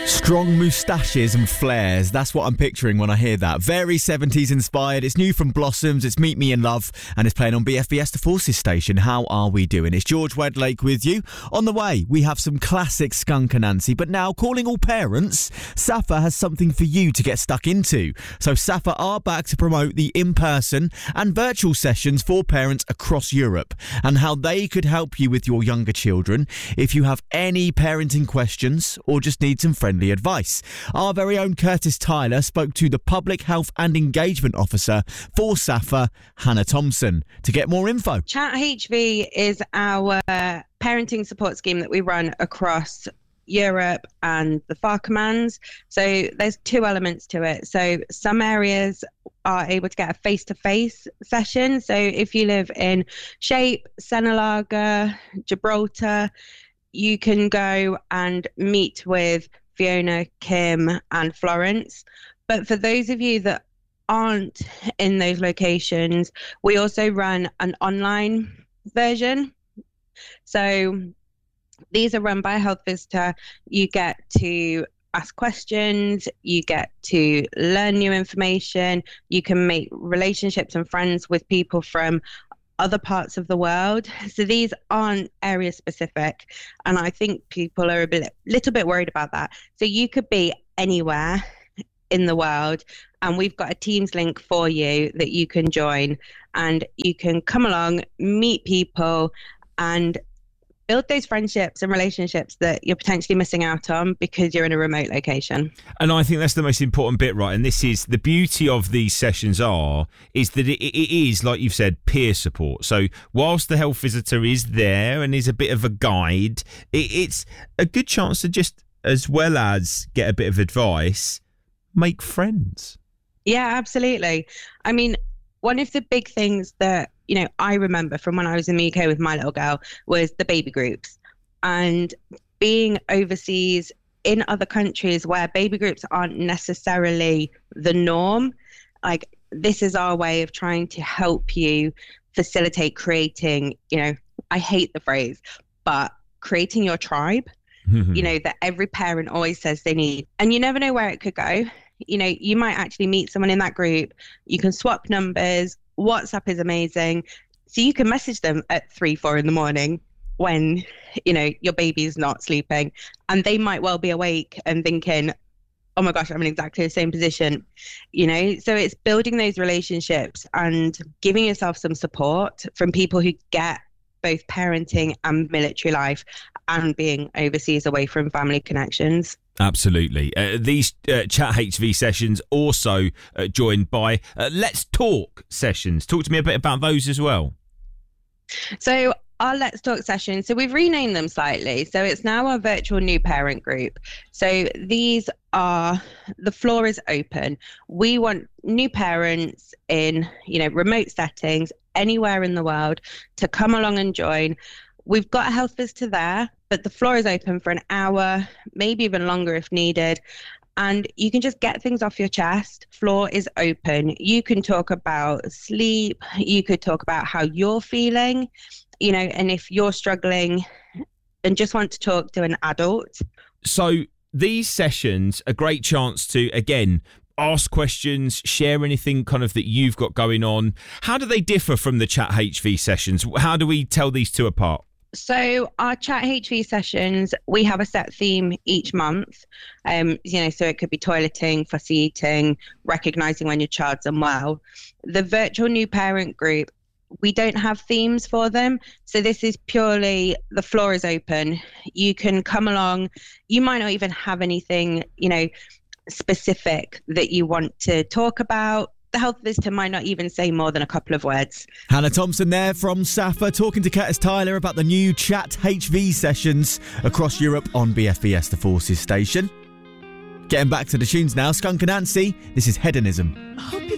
Strong moustaches and flares. That's what I'm picturing when I hear that. Very 70s inspired. It's new from Blossoms. It's Meet Me in Love and it's playing on BFBS The Forces station. How are we doing? It's George Wedlake with you. On the way, we have some classic Skunk Anansie. But now, calling all parents, SAFA has something for you to get stuck into. So SAFA are back to promote the in-person and virtual sessions for parents across Europe and how they could help you with your younger children if you have any parenting questions or just need some friendly advice. Our very own Curtis Tyler spoke to the Public Health and Engagement Officer for SAFA, Hannah Thompson, to get more info. Chat HV is our parenting support scheme that we run across Europe and the FAR commands. So there's two elements to it. So some areas are able to get a face-to-face session. So if you live in Shape, Senelaga, Gibraltar, you can go and meet with Fiona, Kim and Florence. But for those of you that aren't in those locations, we also run an online version. So these are run by a health visitor. You get to ask questions, you get to learn new information, you can make relationships and friends with people from other parts of the world. So these aren't area specific. And I think people are little bit worried about that. So you could be anywhere in the world and we've got a Teams link for you that you can join and you can come along, meet people and build those friendships and relationships that you're potentially missing out on because you're in a remote location. And I think that's the most important bit, right? And this is the beauty of these sessions is that it is, like you've said, peer support. So whilst the health visitor is there and is a bit of a guide, it's a good chance to just, as well as get a bit of advice, make friends. Yeah, absolutely. I mean, one of the big things that I remember from when I was in the UK with my little girl was the baby groups and being overseas in other countries where baby groups aren't necessarily the norm. Like, this is our way of trying to help you facilitate creating, I hate the phrase, but creating your tribe, that every parent always says they need. And you never know where it could go. You might actually meet someone in that group. You can swap numbers. WhatsApp is amazing. So you can message them at 3-4 in the morning when, your baby is not sleeping and they might well be awake and thinking, oh my gosh, I'm in exactly the same position, So it's building those relationships and giving yourself some support from people who get both parenting and military life and being overseas away from family connections. Absolutely. These Chat HV sessions also joined by Let's Talk sessions. Talk to me a bit about those as well. So our Let's Talk sessions, so we've renamed them slightly. So it's now our virtual new parent group. So these are, the floor is open. We want new parents in, remote settings, anywhere in the world to come along and join. We've got a health visitor there, but the floor is open for an hour, maybe even longer if needed. And you can just get things off your chest. Floor is open. You can talk about sleep. You could talk about how you're feeling, and if you're struggling and just want to talk to an adult. So these sessions, a great chance to, again, ask questions, share anything kind of that you've got going on. How do they differ from the Chat HV sessions? How do we tell these two apart? So our Chat HV sessions, we have a set theme each month. So it could be toileting, fussy eating, recognising when your child's unwell. The virtual new parent group, we don't have themes for them. So this is purely, the floor is open. You can come along. You might not even have anything, specific that you want to talk about. The health visitor might not even say more than a couple of words. Hannah Thompson there from SAFA talking to Curtis Tyler about the new Chat HV sessions across Europe on BFBS The Forces station. Getting back to the tunes now, Skunk Anansie, this is Hedonism. I hope you